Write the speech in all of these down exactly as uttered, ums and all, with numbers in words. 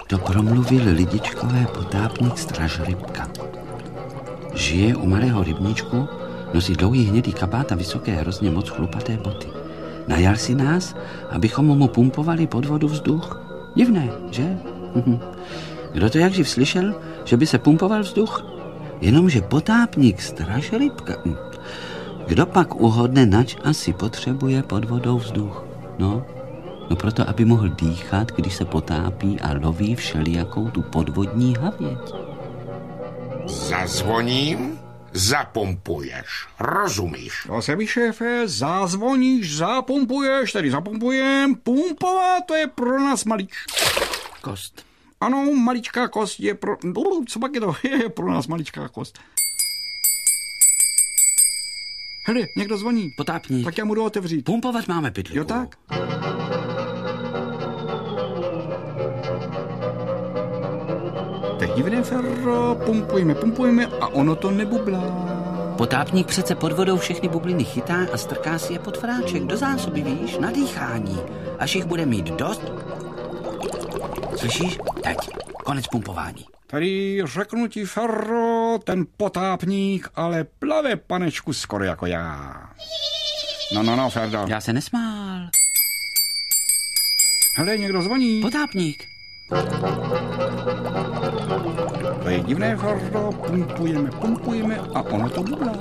To promluvil lidičkové potápník Straž Rybka. Žije u malého rybníčku, nosí dlouhý hnědý kabát a vysoké hrozně moc chlupaté boty. Najal si nás, abychom mu pumpovali pod vodu vzduch. Divné, že? Kdo to jakživ slyšel, že by se pumpoval vzduch? Jenomže potápník Straž Rybka. Kdo pak uhodne, nač asi potřebuje pod vodou vzduch? No, no proto, aby mohl dýchat, když se potápí a loví všelijakou tu podvodní havěť. Zazvoním, zapumpuješ. Rozumíš? To se ví, šéfe, zazvoníš, zapumpuješ, tedy zapumpujem. Pumpovat, to je pro nás malič. Kost. Ano, maličká kost je pro... Co pak je to? Je pro nás maličká kost. Hele, někdo zvoní. Potápník. Tak já mu jdu otevřít. Pumpovat máme, pytlíku. Jo tak? Tak divné, Ferro, pumpujeme, pumpujeme a ono to nebublá. Potápník přece pod vodou všechny bubliny chytá a strká si je pod fráček do zásoby, víš, na dýchání. Až jich bude mít dost. Slyšíš? Teď. Konec pumpování. Tady řeknu ti, Ferro, ten potápník, ale plave, panečku, skoro jako já. No, no, no, Ferdo. Já se nesmál. Hele, někdo zvoní. Potápník. To je divné, Ferdo, pumpujeme, pumpujeme a ono to bublá.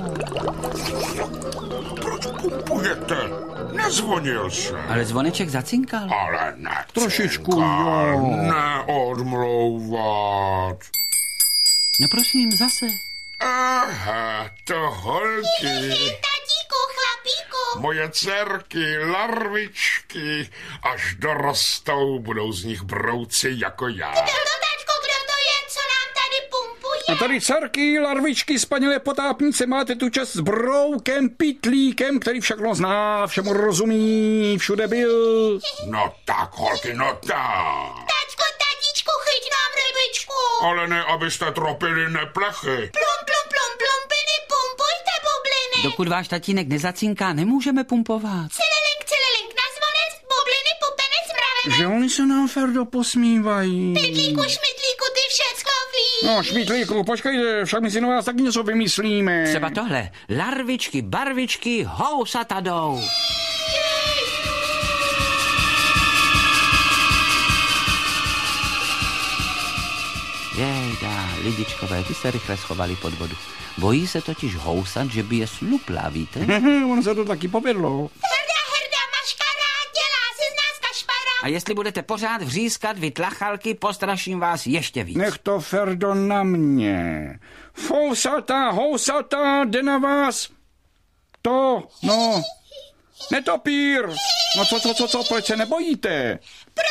Proč pumpujete? Nezvonil se. Ale zvoneček zacinkal. Ale ne. Trošičku, jo. Neodmlouvat. No prosím, zase. Aha, to holky. Tatíku, chlapíku. Moje dcerky, larvičky, až dorostou, budou z nich brouci jako já. Kdo to, tačko, kdo to je, co nám tady pumpuje? A tady dcerky, larvičky, spanilé potápnice, máte tu čas s broukem, pitlíkem, který všechno zná, všemu rozumí, všude byl. No tak, holky, no tak. Tačko, tatíčku, chyť nám rybičku. Ale ne, abyste tropili neplechy. Plum, plum, plum, plumpiny, pumpujte bubliny. Dokud váš tatínek nezacinká, nemůžeme pumpovat. Celelink, celelink, na zvonec, bubliny, pupenec, mraveme. Že oni se nám, Ferdo, posmívají. Pytlíku, šmitlíku, ty všecko víš. No, šmítlíku, počkejte, však my si na vás taky něco vymyslíme. Třeba tohle. Larvičky, barvičky, housatadou. Jejda, lidičkové, ty se rychle schovali pod vodu. Bojí se totiž housat, že by je slupla, víte? On se to taky povedlo. Hrda, hrda, maškara, dělá se z nás kašpara. A jestli budete pořád vřískat, vy tlachalky, postraším vás ještě víc. Nech to, Ferdo, na mě. Fousatá, housatá, jde na vás. To, no, netopír. No co, co, co, co, proč se nebojíte? Proč